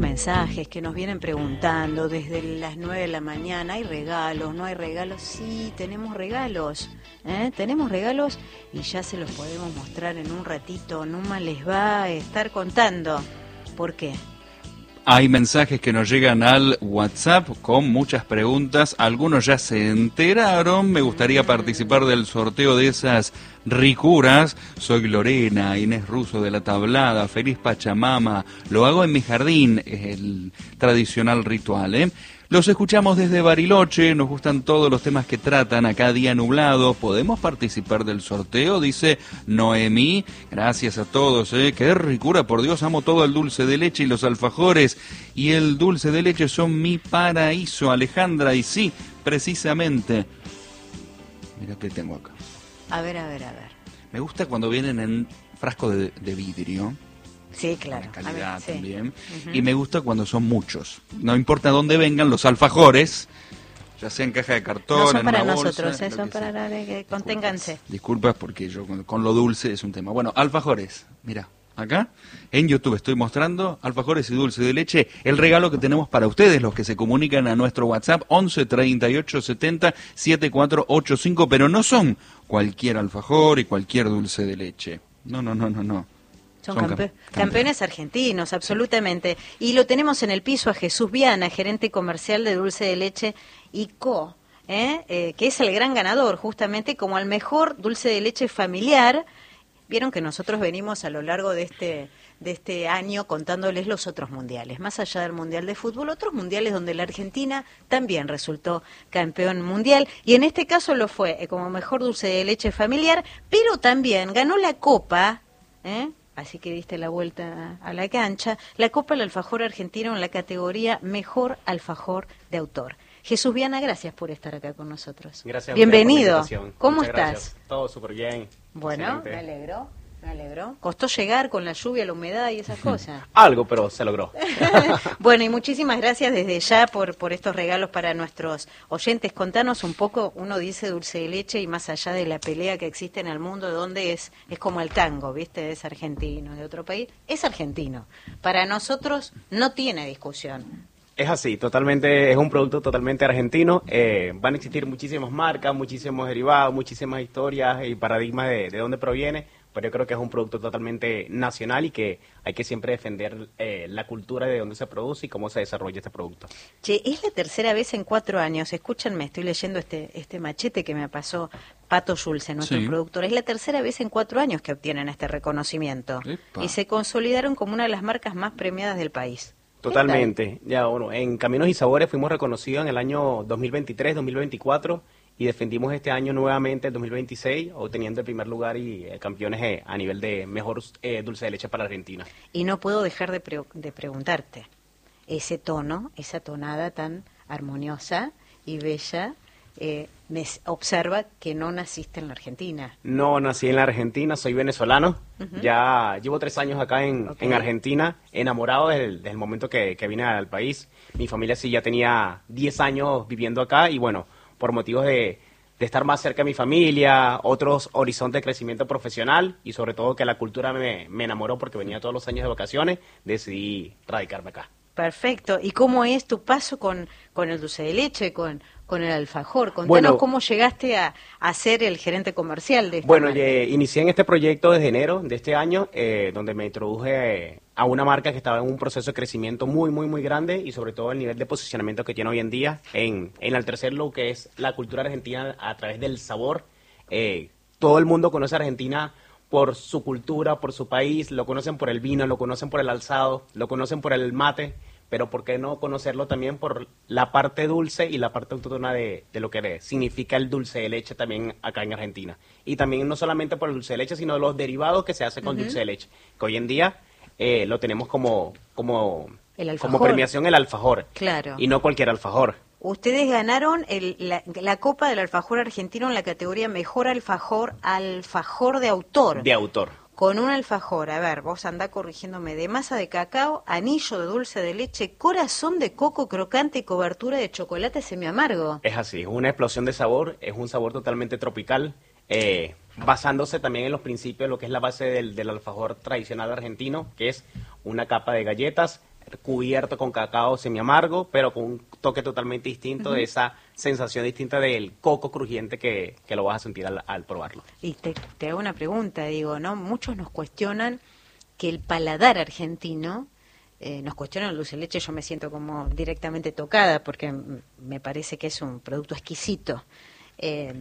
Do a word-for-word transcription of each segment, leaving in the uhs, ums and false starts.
mensajes que nos vienen preguntando desde las nueve de la mañana. ¿Hay regalos? ¿No hay regalos? Sí, tenemos regalos. ¿eh? Tenemos regalos y ya se los podemos mostrar en un ratito. Numa les va a estar contando. ¿Por qué? Hay mensajes que nos llegan al WhatsApp con muchas preguntas. Algunos ya se enteraron. Me gustaría participar del sorteo de esas ricuras. Soy Lorena, Inés Russo de La Tablada. Feliz Pachamama. Lo hago en mi jardín. Es el tradicional ritual, ¿eh? Los escuchamos desde Bariloche, nos gustan todos los temas que tratan, acá día nublado, ¿podemos participar del sorteo? Dice Noemí, gracias a todos, ¿eh? Qué ricura, por Dios, amo todo el dulce de leche y los alfajores, y el dulce de leche son mi paraíso, Alejandra, y sí, precisamente, mira qué tengo acá. A ver, a ver, a ver. Me gusta cuando vienen en frasco de, de vidrio. Sí, claro. La calidad ver, sí. también. Uh-huh. Y me gusta cuando son muchos. No importa dónde vengan los alfajores, ya sea en caja de cartón, no son en para una nosotros, bolsa, eh, son para la de que conténganse. Disculpas, disculpas porque yo con, con lo dulce es un tema. Bueno, alfajores, mira, acá en YouTube estoy mostrando alfajores y dulce de leche, el regalo que tenemos para ustedes, los que se comunican a nuestro WhatsApp once treinta y ocho setenta setenta y cuatro ochenta y cinco, pero no son cualquier alfajor y cualquier dulce de leche. No, no, no, no, no. Son, Son campe campeones. campeones argentinos, absolutamente. Sí. Y lo tenemos en el piso a Jesús Viana, gerente comercial de Dulce de Leche y Co., ¿eh? Eh, que es el gran ganador, justamente como al mejor dulce de leche familiar. Vieron que nosotros venimos a lo largo de este, de este año contándoles los otros mundiales. Más allá del Mundial de Fútbol, otros mundiales donde la Argentina también resultó campeón mundial. Y en este caso lo fue eh, como mejor dulce de leche familiar, pero también ganó la Copa, ¿eh? Así que diste la vuelta a la cancha, la Copa del Alfajor Argentino en la categoría Mejor Alfajor de Autor. Jesús Viana, gracias por estar acá con nosotros. Gracias. Bienvenido. ¿Cómo Muchas estás? Gracias. Todo súper bien. Bueno, Excelente. me alegro, me alegro. Costó llegar con la lluvia, la humedad y esas cosas. Algo, pero se logró. Bueno, y muchísimas gracias desde ya por, por estos regalos para nuestros oyentes. Contanos un poco, uno dice dulce de leche y más allá de la pelea que existe en el mundo, donde es, es como el tango, ¿viste? Es argentino, de otro país, es argentino. Para nosotros no tiene discusión. Es así, totalmente, es un producto totalmente argentino. Eh, van a existir muchísimas marcas, muchísimos derivados, muchísimas historias y paradigmas de, de dónde proviene, pero yo creo que es un producto totalmente nacional y que hay que siempre defender eh, la cultura de dónde se produce y cómo se desarrolla este producto. Che, es la tercera vez en cuatro años, escúchanme, estoy leyendo este este machete que me pasó Pato Schulze, nuestro sí. productor, es la tercera vez en cuatro años que obtienen este reconocimiento. Epa. Y se consolidaron como una de las marcas más premiadas del país. Totalmente. Ya, bueno, en Caminos y Sabores fuimos reconocidos en el año dos mil veintitrés, dos mil veinticuatro y defendimos este año nuevamente, el dos mil veintiséis, obteniendo el primer lugar y eh, campeones eh, a nivel de mejor eh, dulce de leche para Argentina. Y no puedo dejar de, pre de preguntarte, ese tono, esa tonada tan armoniosa y bella, eh, me observa que no naciste en la Argentina. No nací en la Argentina, soy venezolano. Uh-huh. Ya llevo tres años acá en, okay. en Argentina, enamorado desde el, desde el momento que, que vine al país. Mi familia sí ya tenía diez años viviendo acá y bueno, por motivos de, de estar más cerca de mi familia, otros horizontes de crecimiento profesional y sobre todo que la cultura me, me enamoró porque venía todos los años de vacaciones, decidí radicarme acá. Perfecto. ¿Y cómo es tu paso con, con el dulce de leche, con, con el alfajor? Contanos bueno, cómo llegaste a, a ser el gerente comercial de esta Bueno, marca. Eh, inicié en este proyecto desde enero de este año, eh, donde me introduje a una marca que estaba en un proceso de crecimiento muy, muy, muy grande y sobre todo el nivel de posicionamiento que tiene hoy en día en, en el tercer lo que es la cultura argentina a través del sabor. Eh, todo el mundo conoce a Argentina por su cultura, por su país, lo conocen por el vino, lo conocen por el alzado, lo conocen por el mate, pero ¿por qué no conocerlo también por la parte dulce y la parte autóctona de, de lo que significa el dulce de leche también acá en Argentina? Y también no solamente por el dulce de leche, sino los derivados que se hacen con uh-huh. dulce de leche, que hoy en día eh, lo tenemos como, como, como premiación el alfajor, claro. y no cualquier alfajor. Ustedes ganaron el, la, la Copa del Alfajor Argentino en la categoría Mejor Alfajor, Alfajor de Autor. De autor. Con un alfajor, a ver, vos andá corrigiéndome, de masa de cacao, anillo de dulce de leche, corazón de coco crocante y cobertura de chocolate semiamargo. Es así, es una explosión de sabor, es un sabor totalmente tropical, eh, basándose también en los principios de lo que es la base del, del alfajor tradicional argentino, que es una capa de galletas, cubierto con cacao semi amargo, pero con un toque totalmente distinto uh-huh. de esa sensación distinta del coco crujiente que, que lo vas a sentir al, al probarlo. Y te, te hago una pregunta, digo, ¿no? Muchos nos cuestionan que el paladar argentino, eh, nos cuestionan el dulce de leche, yo me siento como directamente tocada porque me parece que es un producto exquisito. Eh,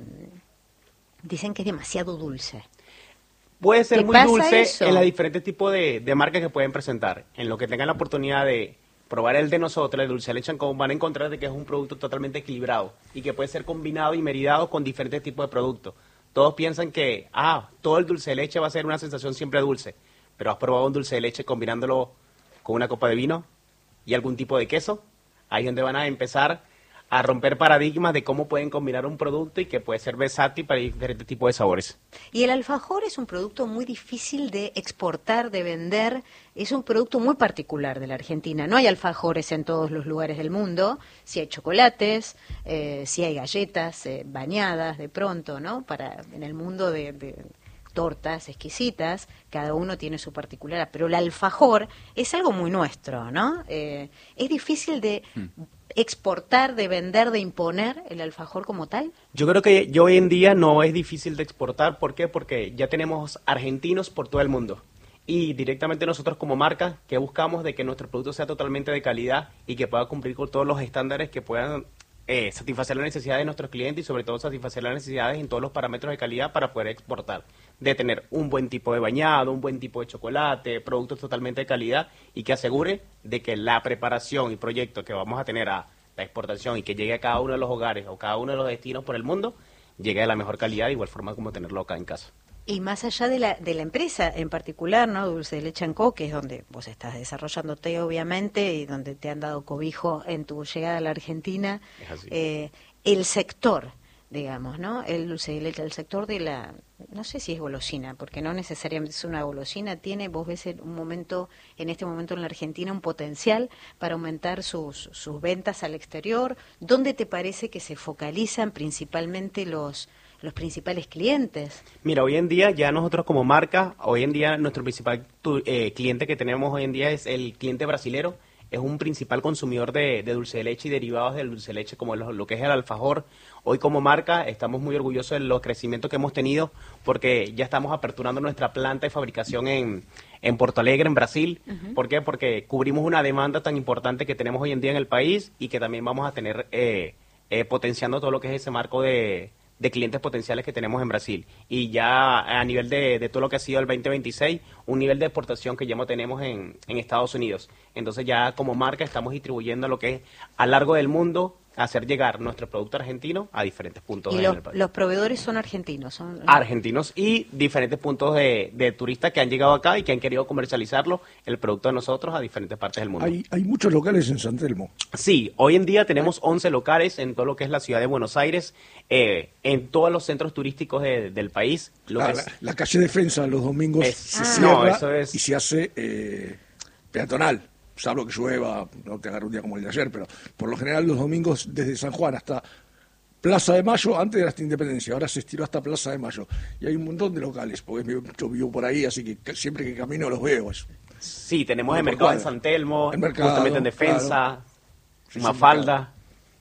dicen que es demasiado dulce. Puede ser muy dulce eso? en los diferentes tipos de, de marcas que pueden presentar. En lo que tengan la oportunidad de probar el de nosotros, el dulce de leche Ancó, van a encontrar de que es un producto totalmente equilibrado y que puede ser combinado y meridado con diferentes tipos de productos. Todos piensan que, ah, todo el dulce de leche va a ser una sensación siempre dulce, pero ¿has probado un dulce de leche combinándolo con una copa de vino y algún tipo de queso? Ahí es donde van a empezar a romper paradigmas de cómo pueden combinar un producto y que puede ser versátil para diferentes tipos de sabores. Y el alfajor es un producto muy difícil de exportar, de vender, es un producto muy particular de la Argentina. No hay alfajores en todos los lugares del mundo, sí hay chocolates, eh, sí hay galletas eh, bañadas de pronto, ¿no? Para en el mundo de, de tortas exquisitas, cada uno tiene su particular, pero el alfajor es algo muy nuestro, ¿no? Eh, es difícil de exportar, de vender, de imponer el alfajor como tal. Yo creo que yo hoy en día no es difícil de exportar. ¿Por qué? Porque ya tenemos argentinos por todo el mundo. Y directamente nosotros como marca, que buscamos de que nuestro producto sea totalmente de calidad y que pueda cumplir con todos los estándares que puedan eh, satisfacer las necesidades de nuestros clientes y sobre todo satisfacer las necesidades en todos los parámetros de calidad para poder exportar. De tener un buen tipo de bañado, un buen tipo de chocolate, productos totalmente de calidad y que asegure de que la preparación y proyecto que vamos a tener a la exportación y que llegue a cada uno de los hogares o cada uno de los destinos por el mundo, llegue de la mejor calidad, de igual forma como tenerlo acá en casa. Y más allá de la, de la empresa en particular, ¿no? Dulce de Leche Ancó, que es donde vos estás desarrollándote obviamente y donde te han dado cobijo en tu llegada a la Argentina, Es así. Eh, el sector, digamos, ¿no? El dulce de leche, el sector de la, no sé si es golosina, porque no necesariamente es una golosina, tiene, vos ves en un momento, en este momento en la Argentina, un potencial para aumentar sus, sus ventas al exterior. ¿Dónde te parece que se focalizan principalmente los los principales clientes? Mira, hoy en día ya nosotros como marca, hoy en día nuestro principal tu, eh, cliente que tenemos hoy en día es el cliente brasilero. Es un principal consumidor de, de dulce de leche y derivados del dulce de leche como lo, lo que es el alfajor. Hoy como marca estamos muy orgullosos de los crecimientos que hemos tenido porque ya estamos aperturando nuestra planta de fabricación en, en Porto Alegre, en Brasil. Uh-huh. ¿Por qué? Porque cubrimos una demanda tan importante que tenemos hoy en día en el país y que también vamos a tener eh, eh, potenciando todo lo que es ese marco de... de clientes potenciales que tenemos en Brasil. Y ya a nivel de, de todo lo que ha sido el veinte veintiséis, un nivel de exportación que ya no tenemos en, en Estados Unidos. Entonces ya como marca estamos distribuyendo lo que es a lo largo del mundo, hacer llegar nuestro producto argentino a diferentes puntos. ¿Y en los, el país. los proveedores son argentinos? Son Argentinos y diferentes puntos de, de turistas que han llegado acá y que han querido comercializarlo, el producto de nosotros, a diferentes partes del mundo. Hay, hay muchos locales en San Telmo. Sí, hoy en día tenemos once locales en todo lo que es la ciudad de Buenos Aires, eh, en todos los centros turísticos de, del país. Lo La, que la, es, la calle Defensa los domingos Es- se ah. cierra no, eso es- y se hace eh, peatonal. Salvo que llueva, no te agarre un día como el de ayer, pero por lo general los domingos desde San Juan hasta Plaza de Mayo, antes era hasta Independencia, ahora se estiró hasta Plaza de Mayo. Y hay un montón de locales, porque yo vivo por ahí, así que siempre que camino los veo. Es, sí, tenemos Por el mercado en cuadra. San Telmo, El mercado, justamente en Defensa, claro. Sí, sí, Mafalda.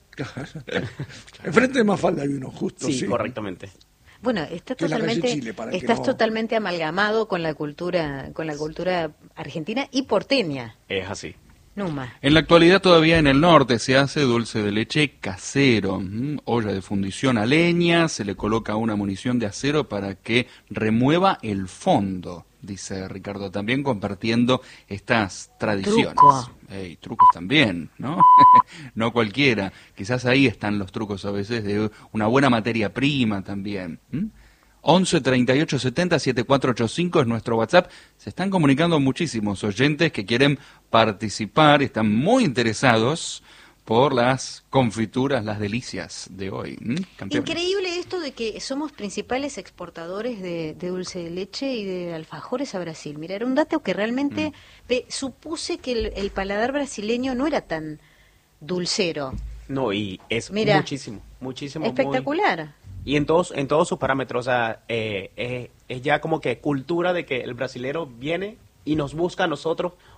Enfrente de Mafalda hay uno, justo. Sí, sí, correctamente. Bueno, está Que es la calle totalmente, Chile, para que estás no- totalmente amalgamado con la cultura, con la cultura argentina y porteña, Es así. Numa. En la actualidad todavía en el norte se hace dulce de leche casero, ¿m? Olla de fundición a leña, se le coloca una munición de acero para que remueva el fondo, dice Ricardo, también compartiendo estas tradiciones. Truco. Ey, trucos también, ¿no? No cualquiera, quizás ahí están los trucos a veces de una buena materia prima también. ¿M? once treinta y ocho setenta setenta y cuatro ochenta y cinco es nuestro WhatsApp. Se están comunicando muchísimos oyentes que quieren participar, están muy interesados por las confituras, las delicias de hoy. ¿Mm? Campeones. Increíble esto de que somos principales exportadores de, de dulce de leche y de alfajores a Brasil. Mira, era un dato que realmente Mm. ve, supuse que el, el paladar brasileño no era tan dulcero. No, y es Mira, muchísimo, muchísimo. muy- Espectacular. Y en todos en todos sus parámetros, o sea, eh, es, es ya como que cultura de que el brasilero viene y nos busca a nosotros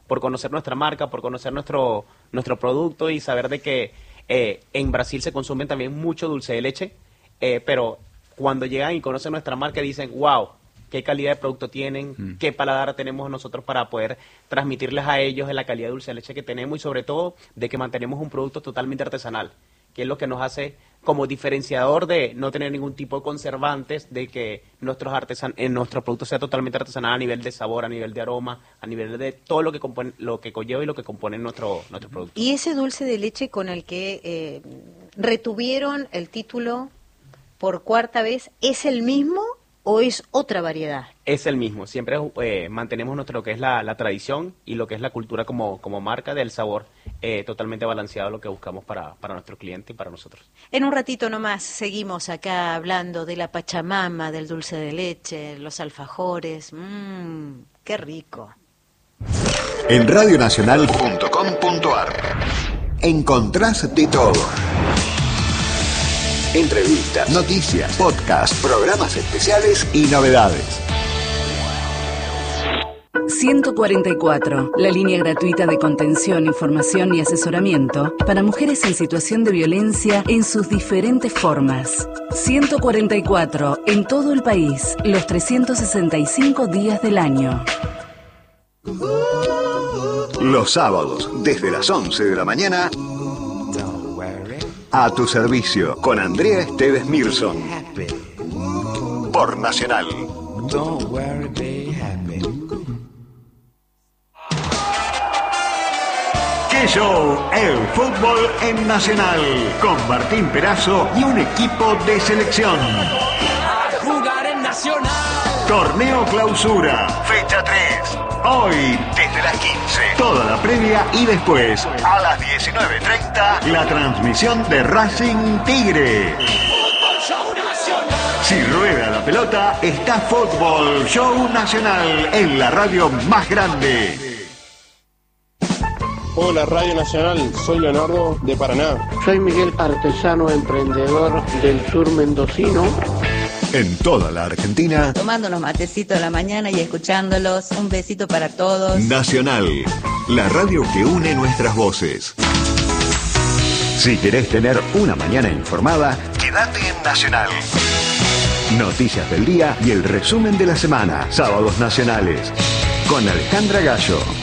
por conocer nuestra marca, por conocer nuestro, nuestro producto y saber de que eh, en Brasil se consume también mucho dulce de leche, eh, pero cuando llegan y conocen nuestra marca dicen, wow, qué calidad de producto tienen, mm. qué paladar tenemos nosotros para poder transmitirles a ellos de la calidad de dulce de leche que tenemos y sobre todo de que mantenemos un producto totalmente artesanal, que es lo que nos hace como diferenciador de no tener ningún tipo de conservantes, de que nuestros artesan eh, nuestro producto sea totalmente artesanal a nivel de sabor, a nivel de aroma, a nivel de todo lo que compone, lo que conlleva y lo que compone nuestro, nuestro producto. ¿Y ese dulce de leche con el que eh, retuvieron el título por cuarta vez es el mismo o es otra variedad? Es el mismo, siempre eh, mantenemos nuestro lo que es la, la tradición y lo que es la cultura como, como marca del sabor eh, totalmente balanceado, lo que buscamos para, para nuestro cliente y para nosotros. En un ratito nomás seguimos acá hablando de la pachamama, del dulce de leche, los alfajores, mmm, qué rico. En radio nacional punto com punto ar encontrás de todo. Entrevistas, noticias, podcasts, programas especiales y novedades. ciento cuarenta y cuatro, la línea gratuita de contención, información y asesoramiento para mujeres en situación de violencia en sus diferentes formas. ciento cuarenta y cuatro, en todo el país, los trescientos sesenta y cinco días del año. Los sábados, desde las once de la mañana, a tu servicio, con Andrea Esteves Mirson. Por Nacional. ¡Qué show! El fútbol en Nacional. Con Martín Perazo y un equipo de selección. Jugar en Nacional. Torneo Clausura. Fecha tres. Hoy, desde las quince. Toda la previa y después, a las diecinueve treinta, la transmisión de Racing Tigre. Si rueda la pelota, está Fútbol Show Nacional en la radio más grande. Hola Radio Nacional, soy Leonardo de Paraná. Soy Miguel, artesano emprendedor del sur mendocino. En toda la Argentina, tomando unos matecitos a la mañana y escuchándolos. Un besito para todos. Nacional, la radio que une nuestras voces. Si querés tener una mañana informada, quédate en Nacional. Noticias del día y el resumen de la semana. Sábados nacionales. Con Alejandra Gallo.